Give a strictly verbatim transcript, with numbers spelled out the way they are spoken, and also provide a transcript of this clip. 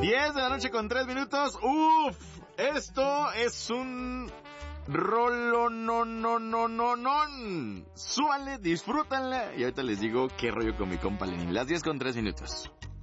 diez de la noche con tres minutos. Uf, esto es un rolo no no no no no. Súbanle, disfrútenle y ahorita les digo qué rollo con mi compa Lenin. Las diez con tres minutos.